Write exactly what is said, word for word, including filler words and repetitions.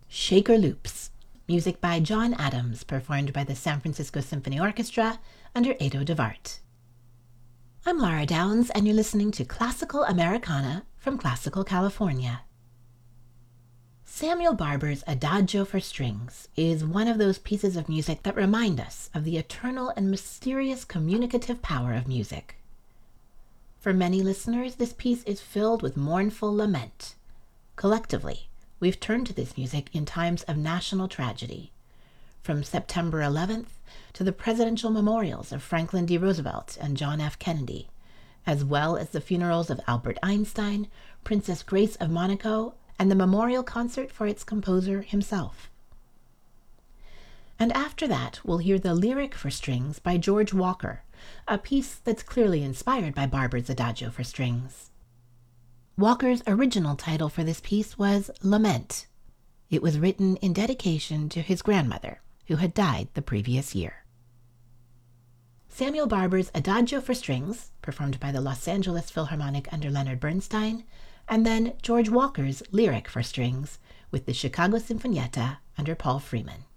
Shaker Loops, music by John Adams, performed by the San Francisco Symphony Orchestra under Edo de Wart. I'm Laura Downs, and you're listening to Classical Americana from Classical California. Samuel Barber's Adagio for Strings is one of those pieces of music that remind us of the eternal and mysterious communicative power of music. For many listeners, this piece is filled with mournful lament. Collectively, we've turned to this music in times of national tragedy, from September eleventh to the presidential memorials of Franklin D. Roosevelt and John F. Kennedy, as well as the funerals of Albert Einstein, Princess Grace of Monaco, and the memorial concert for its composer himself. And after that, we'll hear the lyric for strings by George Walker, a piece that's clearly inspired by Barber's Adagio for Strings. Walker's original title for this piece was Lament. It was written in dedication to his grandmother, who had died the previous year. Samuel Barber's Adagio for Strings, performed by the Los Angeles Philharmonic under Leonard Bernstein, and then George Walker's Lyric for Strings with the Chicago Sinfonietta under Paul Freeman.